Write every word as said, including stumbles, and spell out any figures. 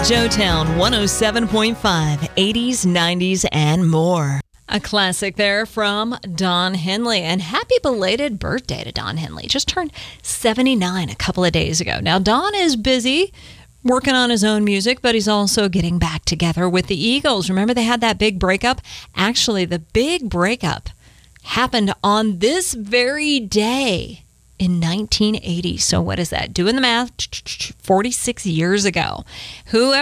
Joetown one oh seven point five, eighties, nineties, and more. A classic there from Don Henley. And happy belated birthday to Don Henley. Just turned seventy-nine a couple of days ago. Now, Don is busy working on his own music, but he's also getting back together with the Eagles. Remember they had that big breakup? Actually, the big breakup happened on this very day in nineteen eighty. So what is that? Doing the math, forty-six years ago. Who